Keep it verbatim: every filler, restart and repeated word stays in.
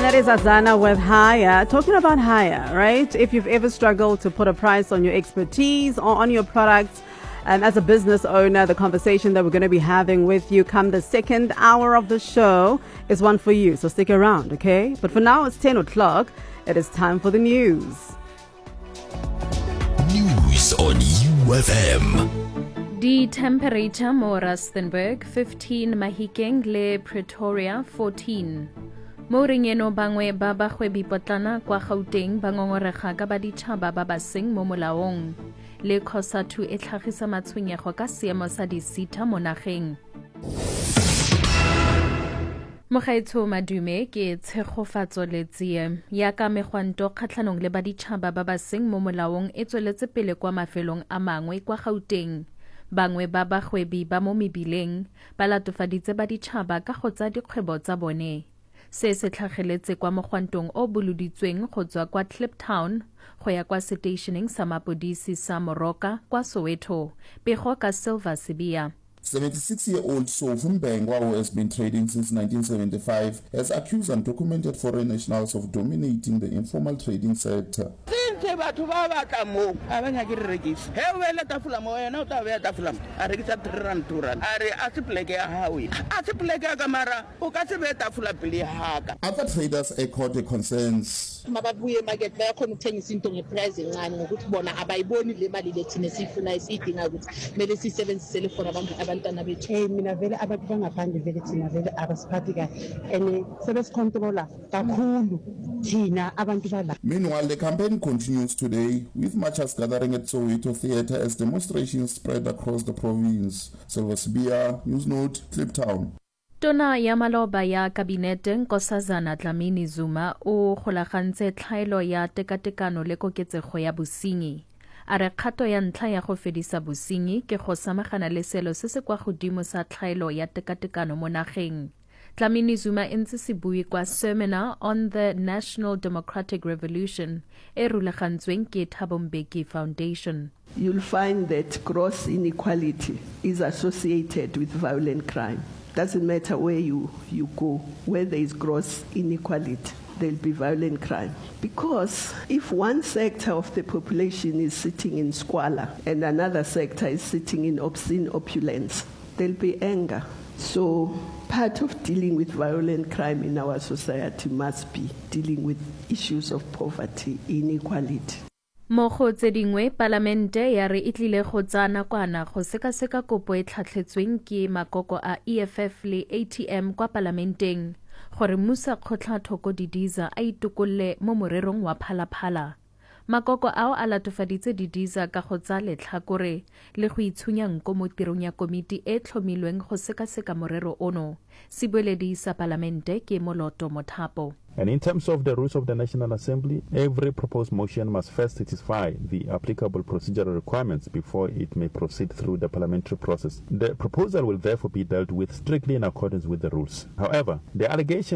That is Azana with Hire. Talking about Hire, right? If you've ever struggled to put a price on your expertise or on your products, um, as a business owner, the conversation that we're going to be having with you come the second hour of the show is one for you. So stick around, okay? But for now, it's ten o'clock. It is time for the news. News on U F M. The temperature mo Rustenburg fifteen, Mahikeng le Pretoria fourteen. Mo ringeno bangwe ba bagwebi potlana kwa Gauteng ba ngongorega ka baditšhaba ba ba seng mo molaong. Le Cosatu e tlhagisa matshwenyego ka seemo sa disita mo nageng. Mogaetsho Madume ke tshegofatso le tsie ya ka megwanto kgatlhanong le baditšhaba ba ba seng mo molaong e tsweletse pele kwa mafelong a mangwe kwa Gauteng. Bangwe ba bagwebi ba mo mebileng ba latofaditse baditšhaba ka go tsa dikgwebo tsa bone. Se se tlhageletse kwa mogwantong o boloditsweng go tswa kwa Kliptown go ya kwa stationing sa mapodisi sa Moroka kwa Soweto, pego ka Silver Sibia. seventy-six-year-old Sofu Mbengwa, who has been trading since nineteen seventy-five, has accused undocumented foreign nationals of dominating the informal trading sector. Batho ba batla mo a ba nyake re rekisa he o bela tafula mo yena o ta be tafula a rekisa three rand two rand a re a se pleke ya hawe a se pleke ka mara o ka se be tafula pele haka. Other traders echoed the concerns. Mababuye market bayakhona ukuthengisa into ngeprice encane ngokuthi bona abayiboni le mali lethine sifuna isidinga ukuthi kumele sisebenzisele for abantu abantwana bethu. Eh mina vele abantu bangaphandle vele thina vele abasiphathi kahle and sebesicontrola kakhulu thina abantu bala. Meanwhile, the campaign continues today with marchers gathering at Soweto Theatre as demonstrations spread across the province. Silver Sibia, Newsnote, Kliptown. Tona ya maloba ya kabinete Nkosazana Dlamini Zuma o golagantse tlhaelo ya tekatekano le koketsego ya bosenyi. A re kgato ya ntlha ya go fedisa bosenyi ke go samagana le selo se se kwa godimo sa tlhaelo ya tekatekano mo nageng. Dlamini Zuma entse se bui kwa seminar on the National Democratic Revolution e rulagantsweng ke Thabo Mbeki Foundation. You'll find that gross inequality is associated with violent crime. Doesn't matter where you, you go, where there is gross inequality, there'll be violent crime. Because if one sector of the population is sitting in squalor and another sector is sitting in obscene opulence, there'll be anger. So part of dealing with violent crime in our society must be dealing with issues of poverty, inequality. Mo go tse dingwe palamente ya re itlile go tsana kwana go sekaseka kopo e tlhatlhetsweng ke makoko a E F F le A T M kwa parlamenteng gore Musa Kgotla Thoko Didiza a itokolle mo morerong wa phalaphala. Makoko ao a latofaditse Didiza ka go tsa letlhakore le go itshunya nko mo tirong ya komiti e tlhomilweng go sekaseka morero ono. Sibueledi sa parlamente ke Moloto Mothapo. And in terms of the rules of the National Assembly, every proposed motion must first satisfy the applicable procedural requirements before it may proceed through the parliamentary process. The proposal will therefore be dealt with strictly in accordance with the rules. However, the allegation